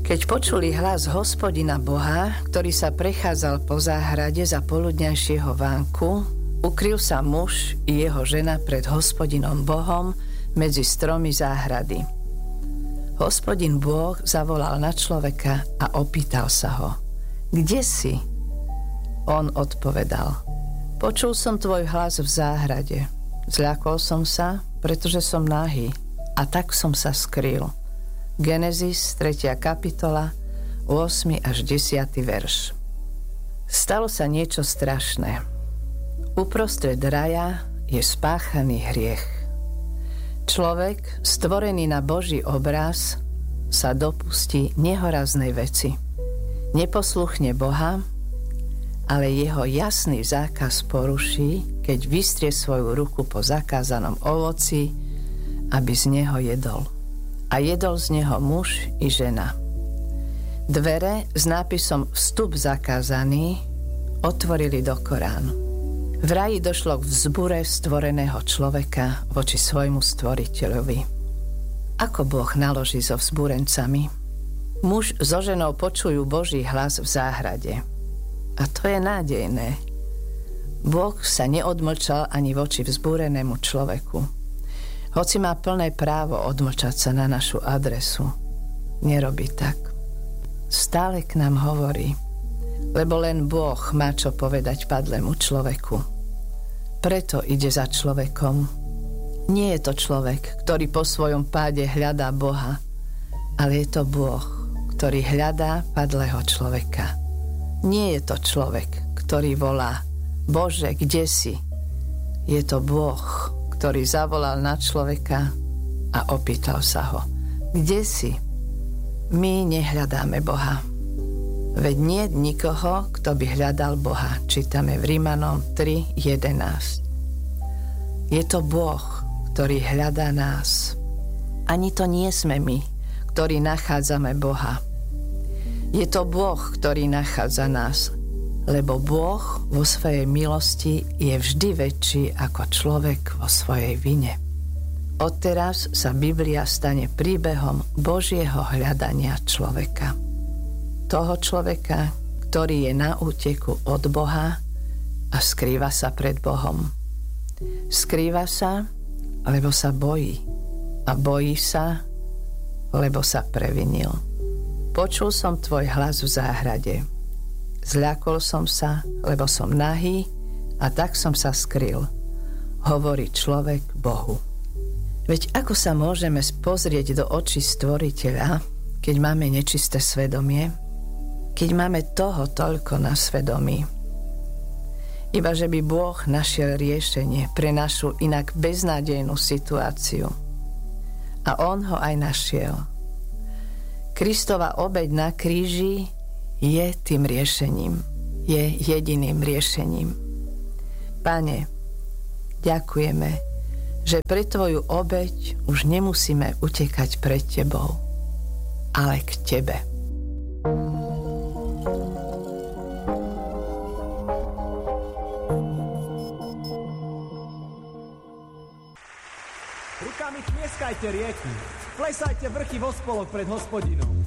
Keď počuli hlas Hospodina Boha, ktorý sa prechádzal po záhrade za poludňajšieho vánku, ukryl sa muž i jeho žena pred Hospodinom Bohom medzi stromy záhrady. Hospodin Boh zavolal na človeka a opýtal sa ho: Kde si? On odpovedal: Počul som tvoj hlas v záhrade. Zľakol som sa, pretože som nahý, a tak som sa skryl. Genesis 3. kapitola, 8. až 10. verš. Stalo sa niečo strašné. Uprostred raja je spáchaný hriech. Človek, stvorený na Boží obraz, sa dopustí nehoraznej veci. Neposluchne Boha, ale jeho jasný zákaz poruší, keď vystrie svoju ruku po zakázanom ovoci, aby z neho jedol. A jedol z neho muž i žena. Dvere s nápisom Vstup zakázaný otvorili do Koránu. V raji došlo k vzbure stvoreného človeka voči svojmu stvoriteľovi. Ako Boh naloží so vzbúrencami? Muž so ženou počujú Boží hlas v záhrade. A to je nádejné. Boh sa neodmlčal ani voči vzbúrenému človeku. Hoci má plné právo odmlčať sa na našu adresu, nerobí tak. Stále k nám hovorí, lebo len Boh má čo povedať padlému človeku. Preto ide za človekom. Nie je to človek, ktorý po svojom páde hľadá Boha, ale je to Boh, ktorý hľadá padlého človeka. Nie je to človek, ktorý volá: Bože, kde si? Je to Boh, ktorý zavolal na človeka a opýtal sa ho: Kde si? My nehľadáme Boha. Veď nie je nikoho, kto by hľadal Boha. Čítame v Rímanom 3.11. Je to Boh, ktorý hľadá nás. Ani to nie sme my, ktorí nachádzame Boha. Je to Boh, ktorý nachádza nás, lebo Boh vo svojej milosti je vždy väčší ako človek vo svojej vine. Odteraz sa Biblia stane príbehom Božieho hľadania človeka. Toho človeka, ktorý je na úteku od Boha a skrýva sa pred Bohom. Skrýva sa, lebo sa bojí. A bojí sa, lebo sa previnil. Počul som tvoj hlas v záhrade. Zľakol som sa, lebo som nahý, a tak som sa skryl. Hovorí človek Bohu. Veď ako sa môžeme pozrieť do očí Stvoriteľa, keď máme nečisté svedomie? Keď máme toho toľko na svedomí? Iba že by Boh našiel riešenie pre našu inak beznádejnú situáciu. A on ho aj našiel. Kristova obeť na kríži je tým riešením. Je jediným riešením. Pane, ďakujeme, že pre tvoju obeť už nemusíme utekať pred tebou, ale k tebe. Rukami tlieskajte rieky, plesajte vrchy vo spolok pred Hospodinom.